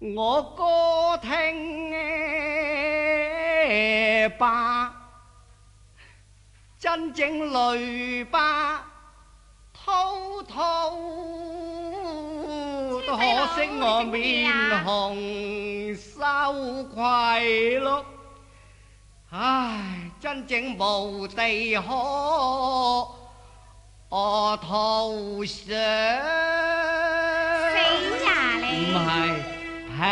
我歌聽罷，真正淚吧滔滔，都可惜我面紅羞愧咯。唉，真正無地可我逃上。 死呀你！ 唔係。